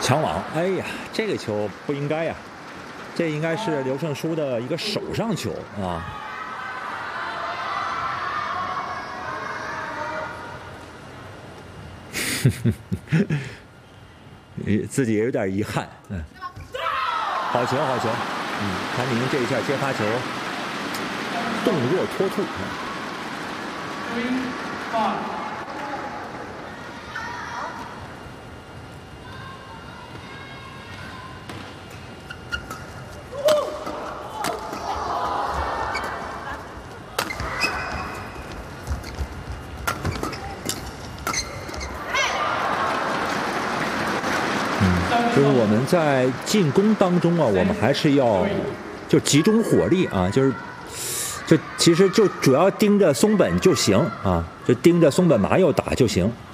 抢网，哎呀，这个球不应该呀，这应该是刘胜书的一个手上球啊。自己也有点遗憾，好球，好球，谭宁这一下接发球，动若脱兔。就是我们在进攻当中啊，我们还是要就集中火力啊，就其实就主要盯着松本就行啊，就盯着松本麻佑打就行。